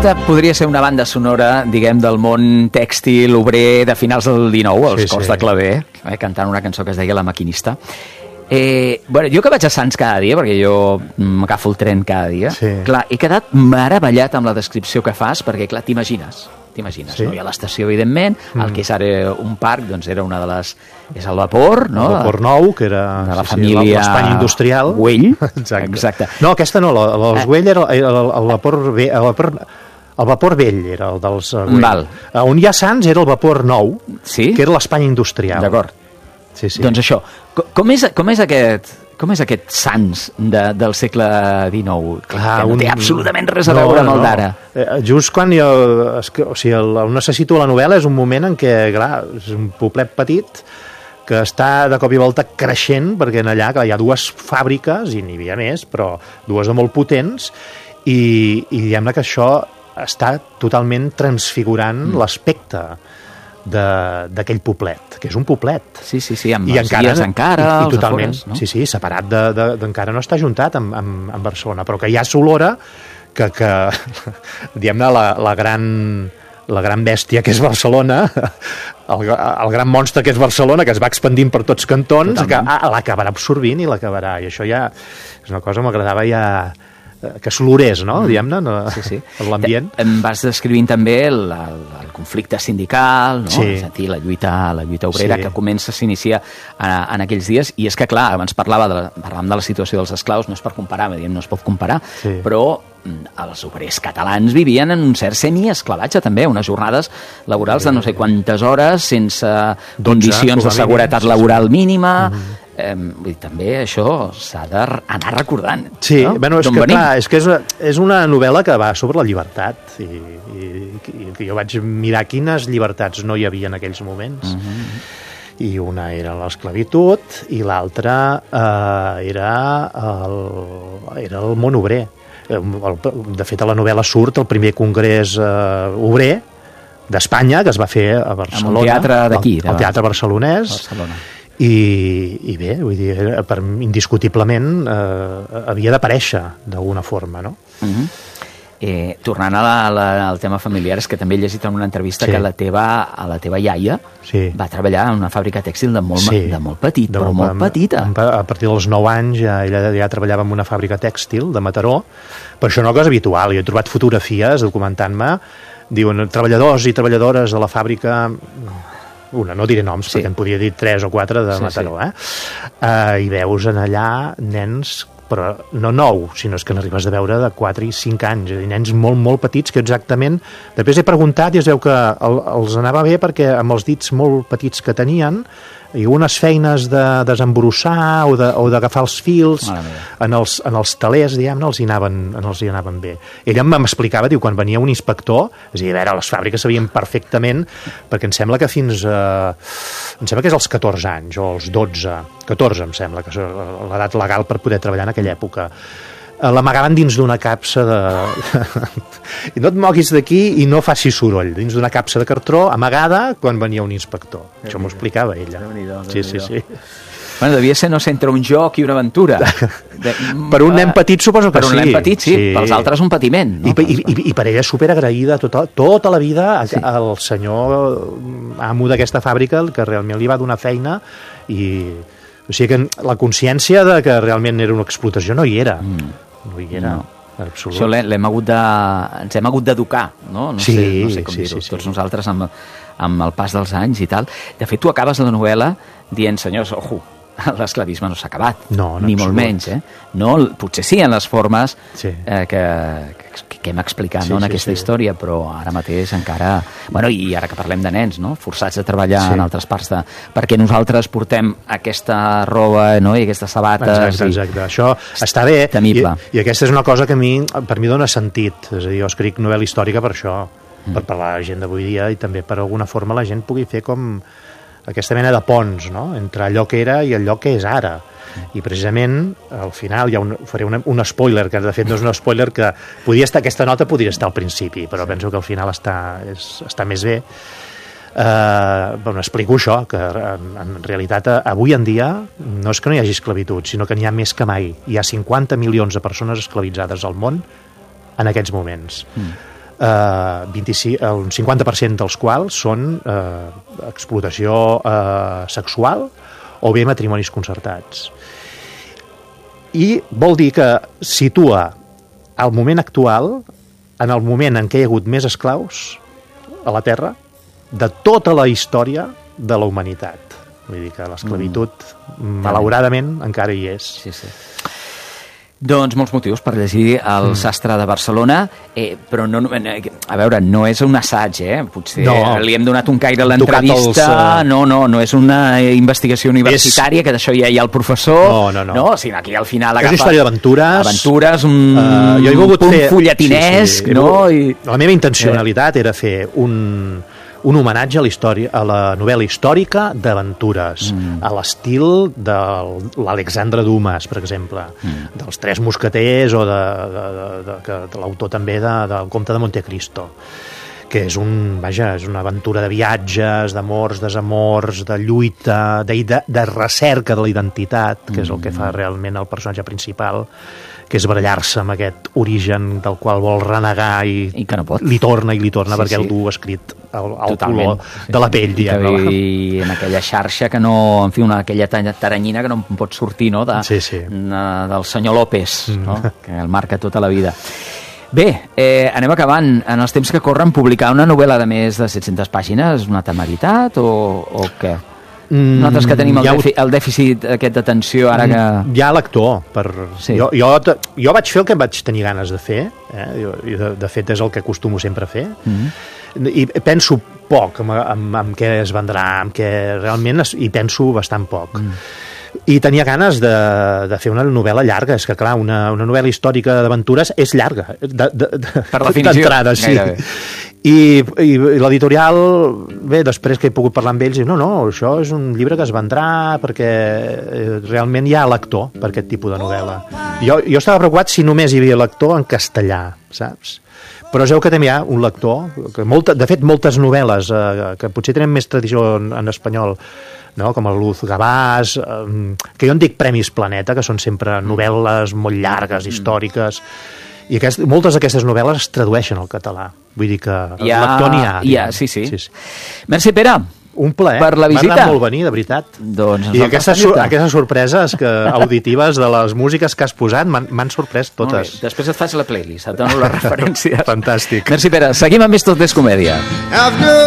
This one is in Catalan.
Aquesta podria ser una banda sonora, diguem, del món tèxtil, obrer de finals del 19, els Cors de Claver, cantant una cançó que es deia La maquinista. Bueno, jo que vaig a Sants cada dia, perquè jo m'agafo el tren cada dia, clar, he quedat meravellat amb la descripció que fas, perquè, clar, t'imagines, no? Hi ha l'estació, evidentment, el que és ara un parc, doncs era una de les... És el Vapor, no? El Vapor Nou, que era de la família l'Espanya industrial. Güell. Exacte. No, aquesta no, els Güell era el Vapor... El Vapor Vell era el dels Güell. On hi ha Sants era el Vapor Nou, que era l'Espanya industrial. D'acord. Sí. Doncs això, com és aquest Sants del segle XIX? Clar, que no té absolutament res a veure amb el d'ara. Just quan jo... O sigui, on se situa la novel·la és un moment en què, clar, és un poblet petit que està de cop i volta creixent, perquè en allà hi ha dues fàbriques, i n'hi havia més, però dues de molt potents, i diguem-ne que això està totalment transfigurant l'aspecte d'aquell poblet, que és un poblet. Sí, amb masies encara, i totalment, afores, no? Sí, separat encara no està ajuntat amb Barcelona, però que ja s'olora que diguem-ne, la gran bèstia que és Barcelona, el gran monstre que és Barcelona, que es va expandint per tots cantons, que l'acabarà absorbint i l'acabarà, i això ja és una cosa que m'agradava ja que s'olorés, no? Diguem-ne, l'ambient. Em vas descrivint també el conflicte sindical, no? És a dir, la lluita obrera que s'inicia en aquells dies, i és que, clar, abans parlàvem de la situació dels esclaus, no és per comparar, no es pot comparar, però els obrers catalans vivien en un cert semi-esclavatge també, unes jornades laborals de no sé quantes hores, sense condicions de seguretat laboral mínima. Vull dir, també això s'ha d'anar recordant. Sí, bueno, és que és una novel·la que va sobre la llibertat, i jo vaig mirar quines llibertats no hi havia en aquells moments, i una era l'esclavitud i l'altra era el món obrer. De fet, a la novel·la surt el primer congrés obrer d'Espanya, que es va fer a Barcelona. En un teatre d'aquí. El teatre barcelonès. I bé, vull dir, indiscutiblement havia d'aparèixer d'alguna forma, no? Tornant al tema familiar, és que també he llegit en una entrevista que la teva iaia va treballar en una fàbrica tèxtil de molt petit, però molt petita. A partir dels 9 anys ella ja treballava en una fàbrica tèxtil de Mataró, però això no és cosa habitual. Jo he trobat fotografies documentant-me, diuen treballadors i treballadores de la fàbrica... no diré noms, perquè en podia dir 3 o 4 de Mataró, i veus en allà nens, però no 9, sinó que n'arribes a veure de 4 i 5 anys, nens molt, molt petits, que exactament... Després he preguntat i es veu que els anava bé perquè amb els dits molt petits que tenien, i unes feines de desembrossar o d'agafar els fils en els talers, diguem-ne, els hi anaven bé. Ella m'explicava, diu, quan venia un inspector, és a dir, a veure, les fàbriques sabien perfectament, perquè em sembla que em sembla que és als 14 anys, o als 14 em sembla, que és l'edat legal per poder treballar en aquella època. L'amagaven dins d'una capsa i no et moguis d'aquí i no facis soroll, dins d'una capsa de cartró amagada quan venia un inspector. Això m'ho explicava ella. Sí. Bueno, devia ser, no sé, entre un joc i una aventura. Per un nen petit suposo que sí. Per un nen petit, sí. Pels altres un patiment. I per ella superagraïda tota la vida al senyor amo d'aquesta fàbrica, que realment li va donar feina, o sigui que la consciència de que realment era una explotació no hi era. No hi era, absolut. Això ens hem hagut d'educar, no? No sé com dir-ho. Tots nosaltres amb el pas dels anys i tal. De fet, tu acabes la novel·la dient, senyors, ojo, l'esclavisme no s'ha acabat, ni molt menys. No, potser sí en les formes que hem explicat en aquesta història, però ara mateix encara... Bueno, i ara que parlem de nens, no? Forçats a treballar en altres parts perquè nosaltres portem aquesta roba i aquestes sabates... Exacte. Això està bé. Temible. I aquesta és una cosa que per mi dona sentit. És a dir, jo escric novel·la històrica per això, per parlar a la gent d'avui dia i també per alguna forma la gent pugui fer com aquesta mena de ponts, no?, entre allò que era i allò que és ara. I precisament al final faré un spoiler, que de fet no és un spoiler, que aquesta nota podria estar al principi, però penso que al final està més bé. Explico això, que en realitat avui en dia no és que no hi hagi esclavitud, sinó que n'hi ha més que mai. Hi ha 50 milions de persones esclavitzades al món en aquests moments. el 50% dels quals són explotació sexual o bé matrimonis concertats. I vol dir que situa el moment actual en el moment en què hi ha hagut més esclaus a la Terra de tota la història de la humanitat. Vull dir que l'esclavitud, malauradament, encara hi és. Sí, sí. Doncs molts motius per llegir El sastre de Barcelona, però no, a veure, no és un assaig, potser li hem donat un caire a l'entrevista, no és una investigació universitària, que d'això ja hi ha el professor, no, sinó aquí al final agafa... És una història d'aventures, un punt fulletinesc, no? La meva intencionalitat era fer un homenatge a la novel·la històrica d'aventures, a l'estil de l'Alexandre Dumas, per exemple, dels Tres Mosqueters o de l'autor també del Comte de Montecristo, que és una aventura de viatges, d'amors, desamors, de lluita, de recerca de la identitat, que és el que fa realment el personatge principal, que és barallar-se amb aquest origen del qual vol renegar i que no pot. Li torna perquè el du escrit al color de la pell, diguem-ne. I en aquella xarxa que no, en fi, aquella taranyina que no pot sortir, no?, del senyor López, no?, que el marca tota la vida. Bé, anem acabant. En els temps que corren, publicar una novel·la de més de 700 pàgines és una temeritat o què? Nosaltres que tenim el dèficit aquest d'atenció ara que... Hi ha lector. Jo vaig fer el que vaig tenir ganes de fer, i de fet és el que acostumo sempre a fer, i penso poc en què es vendrà, en què realment hi penso bastant poc. I tenia ganes de fer una novel·la llarga. És que, clar, una novel·la històrica d'aventures és llarga. Per definició. D'entrada, sí. I l'editorial, bé, després que he pogut parlar amb ells, diu, no, això és un llibre que es vendrà perquè realment hi ha lector per aquest tipus de novel·la. Jo estava preocupat si només hi havia lector en castellà, saps? Però es veu que també hi ha un lector, de fet moltes novel·les que potser tenen més tradició en espanyol, no? Com el Luz Gabàs, que jo en dic Premis Planeta, que són sempre novel·les molt llargues, històriques, i moltes d'aquestes novel·les es tradueixen al català. Vull dir que el lector n'hi ha. Sí. Merci, Pere. Un plaer. Per la visita. M'ha agradat molt venir, de veritat. Doncs I aquestes sorpreses auditives de les músiques que has posat m'han sorprès totes. Després et faig la playlist, et dono la referència. Fantàstic. Merci, Pere. Seguim amb més Tot és comèdia.